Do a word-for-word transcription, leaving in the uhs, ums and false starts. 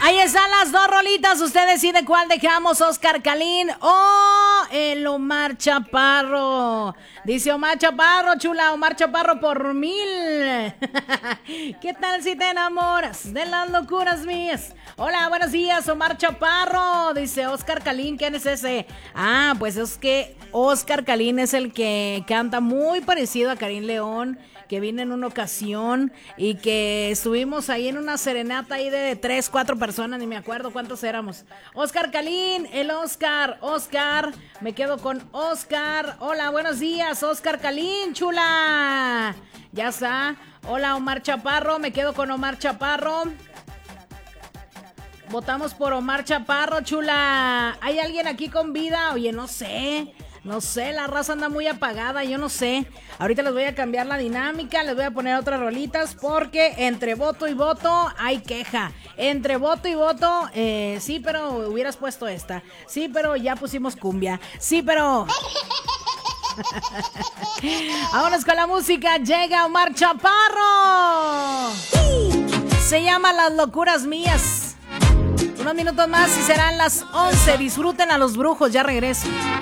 Ahí están las dos rolitas. Usted decide cuál dejamos, Oscar Calín o el Omar Chaparro. Dice Omar Chaparro, chula, Omar Chaparro por mil. ¿Qué tal si te enamoras de las locuras mías? Hola, buenos días, Omar Chaparro. Dice Oscar Calín, ¿quién es ese? Ah, pues es que Oscar Calín es el que canta muy parecido a Karim León, que vino en una ocasión y que estuvimos ahí en una serenata ahí de tres, cuatro personas, ni me acuerdo cuántos éramos. Oscar Calín, el Oscar, Oscar, me quedo con Oscar. Hola, buenos días, Oscar Calín, chula. Ya está. Hola, Omar Chaparro, me quedo con Omar Chaparro. Votamos por Omar Chaparro, chula. ¿Hay alguien aquí con vida? Oye, no sé. No sé, la raza anda muy apagada, yo no sé. Ahorita les voy a cambiar la dinámica, les voy a poner otras rolitas porque entre voto y voto hay queja. Entre voto y voto, eh, sí, pero hubieras puesto esta. Sí, pero ya pusimos cumbia. Sí, pero... Vámonos con la música, llega Omar Chaparro. Se llama Las Locuras Mías. Unos minutos más y serán las once. Disfruten a los brujos, ya regreso.